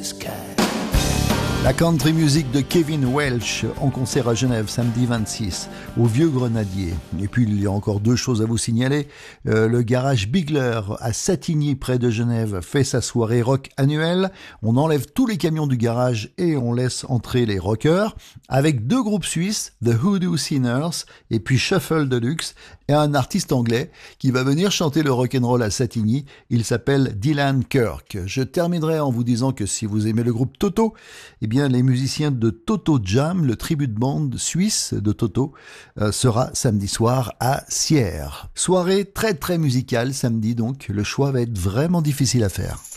La country music de Kevin Welch en concert à Genève samedi 26 au Vieux Grenadier. Et puis il y a encore deux choses à vous signaler. Le garage Bigler à Satigny près de Genève fait sa soirée rock annuelle. On enlève tous les camions du garage et on laisse entrer les rockers avec deux groupes suisses, The Hoodoo Sinners et puis Shuffle Deluxe et un artiste anglais qui va venir chanter le rock'n'roll à Satigny. Il s'appelle Dylan Kirk. Je terminerai en vous disant que si vous aimez le groupe Toto, eh bien les musiciens de Toto Jam, le tribute band suisse de Toto, sera samedi soir à Sierre. Soirée très très musicale samedi donc, le choix va être vraiment difficile à faire.